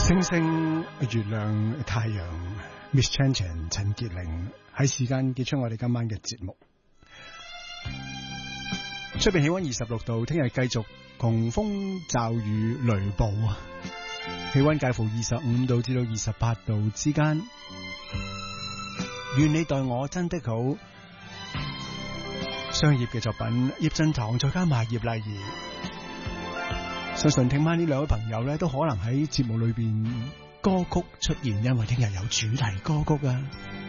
星星、月亮、太陽 ，Miss Chan Chan 陳潔玲喺時間結束我哋今晚嘅節目。出邊氣溫26度，聽日繼續狂風驟雨雷暴啊！氣溫介乎25度至到28度之間。願你待我真的好。商業嘅作品，葉振棠再加埋葉麗儀。相信聽晚呢兩位朋友咧，都可能喺節目裏邊歌曲出現，因為聽日有主題歌曲啊。